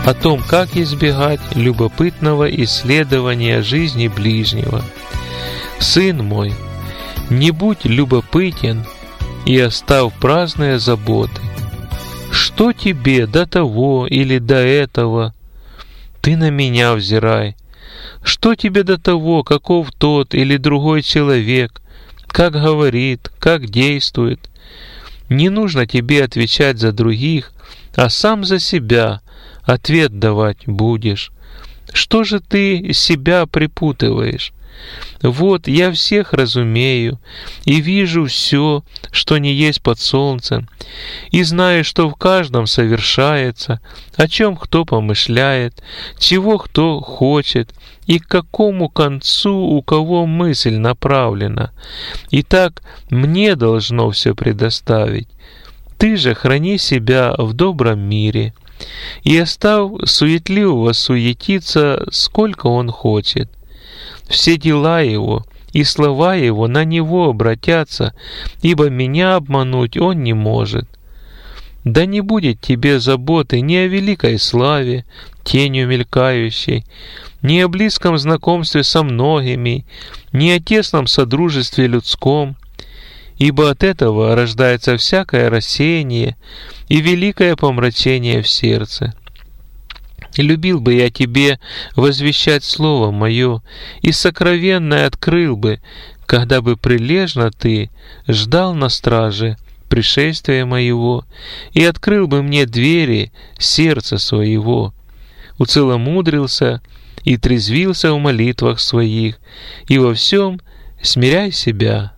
о том, как избегать любопытного исследования жизни ближнего. Сын мой, не будь любопытен и оставь праздные заботы. Что тебе до того или до этого? Ты на меня взирай. Что тебе до того, каков тот или другой человек, как говорит, как действует? Не нужно тебе отвечать за других, а сам за себя ответ давать будешь. Что же ты себя припутываешь? Вот я всех разумею и вижу все, что не есть под солнцем, и знаю, что в каждом совершается, о чем кто помышляет, чего кто хочет, и к какому концу у кого мысль направлена. Итак, мне должно все предоставить. Ты же храни себя в добром мире, и оставь суетливого суетиться, сколько он хочет. Все дела его и слова его на него обратятся, ибо меня обмануть он не может. Да не будет тебе заботы ни о великой славе, тенью мелькающей, ни о близком знакомстве со многими, ни о тесном содружестве людском, ибо от этого рождается всякое рассеяние и великое помрачение в сердце. Любил бы я тебе возвещать слово мое, и сокровенное открыл бы, когда бы прилежно ты ждал на страже пришествия моего, и открыл бы мне двери сердца своего, уцеломудрился и трезвился в молитвах своих, и во всем смиряй себя